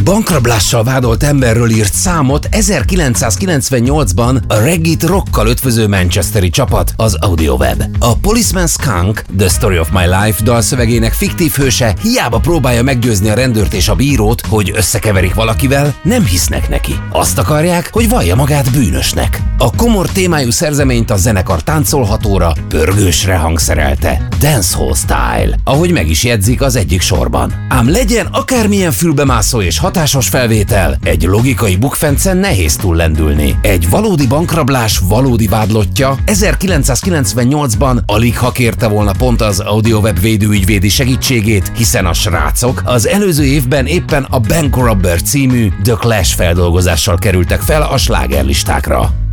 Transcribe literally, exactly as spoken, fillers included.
bankrablással vádolt emberről írt számot ezerkilencszázkilencvennyolcban a reggit rockkal ötvöző manchesteri csapat, az Audioweb. A Policeman Skunk, The Story of My Life dalszövegének fiktív hőse hiába próbálja meggyőzni a rendőrt és a bírót, hogy összekeverik valakivel, nem hisznek neki. Azt akarják, hogy vallja magát bűnösnek. A komor témájú szerzeményt a zenekar táncolhatóra, pörgősre hangszerelte. Dancehall style, ahogy meg is jegyzik az egyik sorban. Ám legyen akármilyen fülbemászó és hatásos felvétel, egy logikai bukfencen nehéz túllendülni. Egy valódi bankrablás valódi vádlottja ezerkilencszázkilencvennyolcban alig ha kérte volna pont az Audioweb védőügyvédi segítségét, hiszen a srácok az előző évben éppen a Bank Robber című The Clash feldolgozással kerültek fel a slágerlistákra.